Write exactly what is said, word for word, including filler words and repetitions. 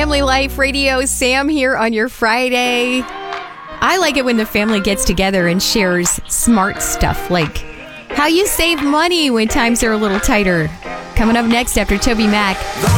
Family Life Radio. Sam here on your Friday. I like it when the family gets together and shares smart stuff like how you save money when times are a little tighter. Coming up next after Toby Mac.